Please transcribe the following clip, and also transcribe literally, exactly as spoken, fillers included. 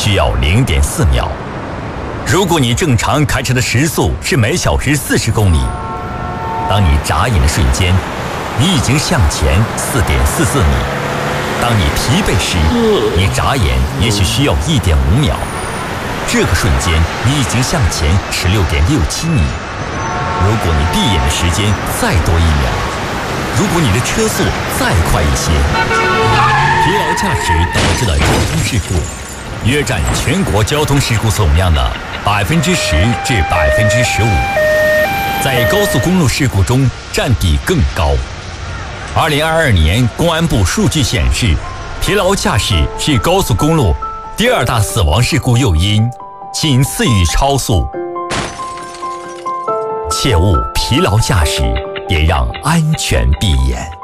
需要 零点四秒。如果你正常开车的时速是每小时四十公里，当你眨眼的瞬间，你已经向前 四点四四米。当你疲惫时，你眨眼也许需要 一点五秒。这个瞬间，你已经向前 十六点六七米。如果你闭眼的时间再多一秒，如果你的车速再快一些，疲劳驾驶导致的交通事故约占全国交通事故总量的百分之十至百分之十五，在高速公路事故中占比更高。二零二二年公安部数据显示，疲劳驾驶是高速公路第二大死亡事故诱因，仅次于超速。切勿疲劳驾驶，也让安全闭眼。